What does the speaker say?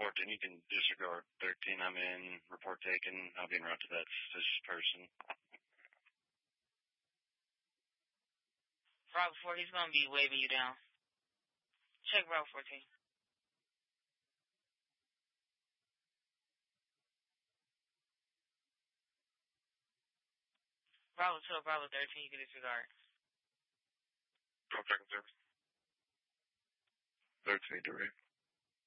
14, you can disregard. 13, I'm in. Report taken. I'll be en route to that suspicious person. Bravo 4, he's going to be waving you down. Check Bravo 14. Bravo 2, Bravo 13, you can disregard. Bravo checking service. 13, direct.